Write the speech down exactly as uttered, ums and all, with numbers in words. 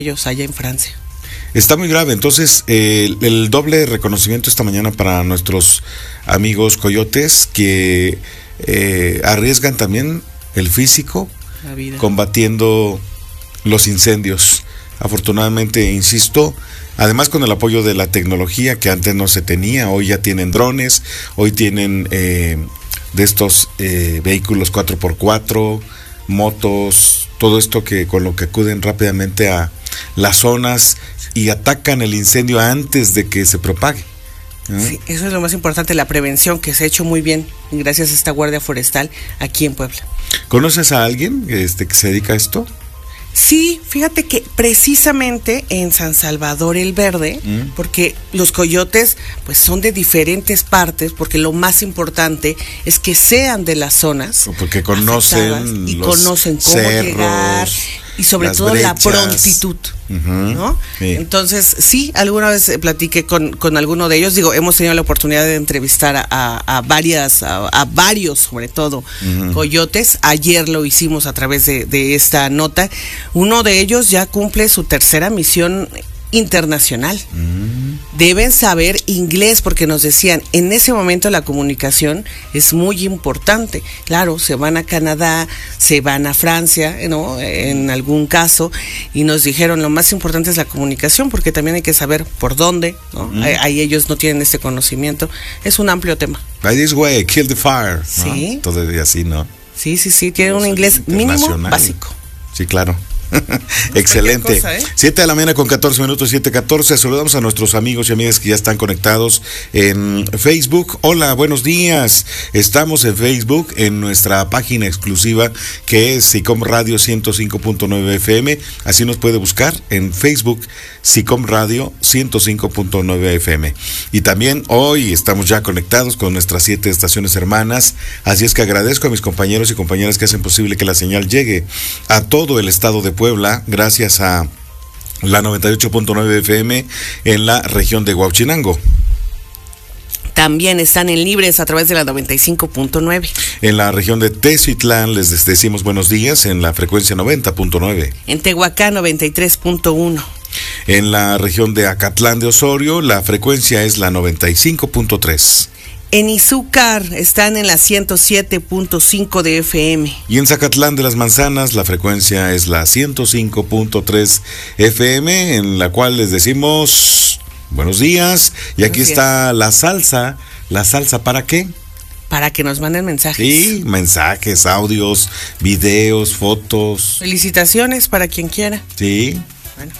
ellos allá en Francia. Está muy grave, entonces eh, el, el doble reconocimiento esta mañana para nuestros amigos coyotes que eh, arriesgan también el físico La vida. combatiendo los incendios. Afortunadamente, insisto, además con el apoyo de la tecnología que antes no se tenía, hoy ya tienen drones, hoy tienen eh, de estos eh, vehículos cuatro por cuatro, motos, todo esto que con lo que acuden rápidamente a las zonas y atacan el incendio antes de que se propague. ¿Eh? Sí, eso es lo más importante, la prevención, que se ha hecho muy bien gracias a esta Guardia Forestal aquí en Puebla. ¿Conoces a alguien este, que se dedica a esto? Sí, fíjate que precisamente en San Salvador el Verde, mm. porque los coyotes pues son de diferentes partes, porque lo más importante es que sean de las zonas, porque conocen y los conocen cómo cerros, llegar y sobre todo brechas. La prontitud, uh-huh. ¿no? Sí. Entonces, sí, alguna vez platiqué con, con alguno de ellos, digo, hemos tenido la oportunidad de entrevistar a, a, a varias, a, a varios sobre todo, uh-huh. coyotes. Ayer lo hicimos a través de, de esta nota. Uno de ellos ya cumple su tercera misión internacional. Mm. Deben saber inglés porque nos decían, en ese momento la comunicación es muy importante. Claro, se van a Canadá, se van a Francia, ¿no? En algún caso, y nos dijeron, lo más importante es la comunicación porque también hay que saber por dónde, ¿no? Mm. Ahí, ahí ellos no tienen este conocimiento. Es un amplio tema. By this way, kill the fire. Sí. ¿No? Todo así, ¿no? Sí, sí, sí, tienen un inglés mínimo básico. Sí, claro. Excelente. Cosa, ¿eh? siete de la mañana con catorce minutos, siete catorce. Saludamos a nuestros amigos y amigas que ya están conectados en Facebook. Hola, buenos días. Estamos en Facebook en nuestra página exclusiva que es SICOM Radio ciento cinco punto nueve F M. Así nos puede buscar en Facebook, SICOM Radio ciento cinco punto nueve F M. Y también hoy estamos ya conectados con nuestras siete estaciones hermanas. Así es que agradezco a mis compañeros y compañeras que hacen posible que la señal llegue a todo el estado de Puebla, gracias a la noventa y ocho punto nueve F M en la región de Huauchinango. También están en Libres a través de la noventa y cinco punto nueve. En la región de Teziutlán les decimos buenos días en la frecuencia noventa punto nueve. En Tehuacán noventa y tres punto uno. En la región de Acatlán de Osorio la frecuencia es la noventa y cinco punto tres. En Izúcar están en la ciento siete punto cinco de F M. Y en Zacatlán de las Manzanas la frecuencia es la ciento cinco punto tres F M, en la cual les decimos buenos días. Y aquí está la salsa. ¿La salsa para qué? Para que nos manden mensajes. Sí, mensajes, audios, videos, fotos. Felicitaciones para quien quiera. Sí.